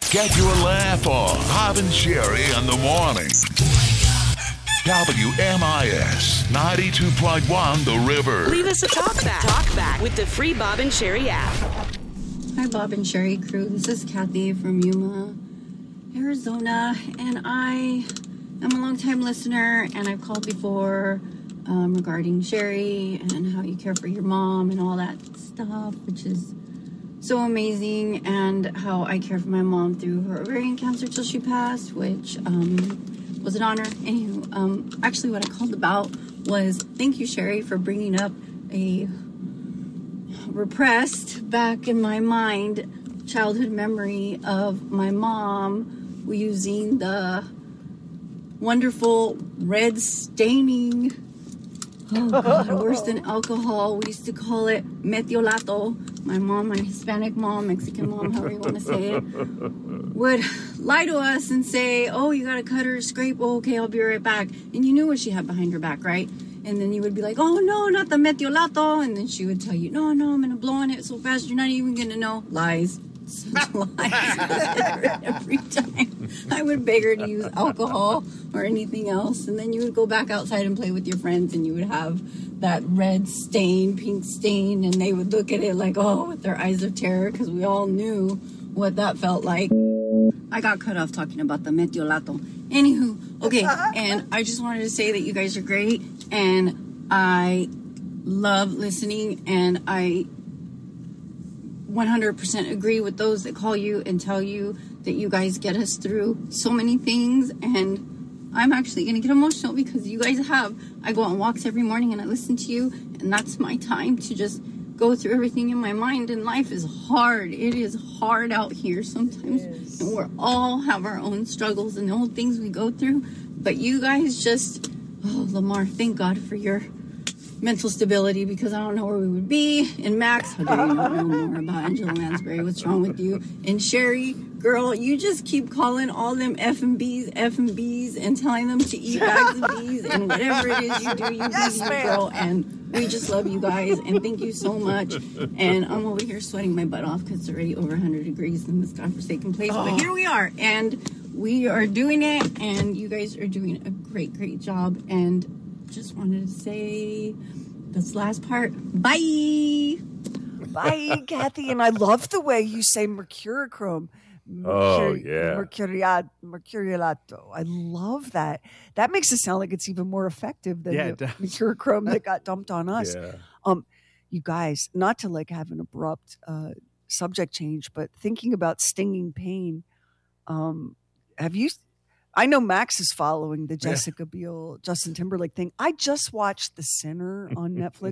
Get your laugh on. Bob and Sherry in the morning. WMIS 92.1 The River. Leave us a talkback with the free Bob and Sherry app. Hi, Bob and Sherry crew. This is Kathy from Yuma, Arizona, and I am a longtime listener, and I've called before regarding Sherry and how you care for your mom and all that stuff, which is so amazing, and how I care for my mom through her ovarian cancer till she passed, which was an honor. Anywho, actually what I called about was thank you, Sherry, for bringing up a repressed back in my mind childhood memory of my mom using the wonderful red staining, oh God, worse than alcohol. We used to call it metiolato. My mom, my Hispanic mom, Mexican mom, however you want to say it, would lie to us and say, oh, you gotta cut her scrape. Oh, okay, I'll be right back. And you knew what she had behind her back, right? And then you would be like, oh no, not the metiolato. And then she would tell you, no, I'm gonna blow on it so fast you're not even gonna know. Lies. Such lies. Every time I would beg her to use alcohol or anything else. And then you would go back outside and play with your friends, and you would have that red stain, pink stain, and they would look at it like, oh, with their eyes of terror, because we all knew what that felt like. I got cut off talking about the metiolato. Anywho, okay, and I just wanted to say that you guys are great, and I love listening, and I 100% agree with those that call you and tell you that you guys get us through so many things. And I'm actually going to get emotional because you guys I go on walks every morning and I listen to you, and that's my time to just go through everything in my mind. And life is hard. It is hard out here sometimes. And we all have our own struggles and the old things we go through. But you guys just, oh, Lamar, thank God for your mental stability, because I don't know where we would be. And Max, how do you not know more about Angela Lansbury? What's wrong with you? And Sherry, girl, you just keep calling all them F&Bs, and telling them to eat bags of bees and whatever it is you do, you girl. And we just love you guys, and thank you so much. And I'm over here sweating my butt off because it's already over 100 degrees in this godforsaken place. But here we are, and we are doing it, and you guys are doing a great, great job. And just wanted to say this last part. Bye. Bye, Kathy. And I love the way you say mercurochrome. Mercurialato. I love that. That makes it sound like it's even more effective than the mercurochrome that got dumped on us. Yeah. You guys, not to like have an abrupt subject change, but thinking about stinging pain. Have you? I know Max is following the Jessica Biel, Justin Timberlake thing. I just watched The Sinner on Netflix.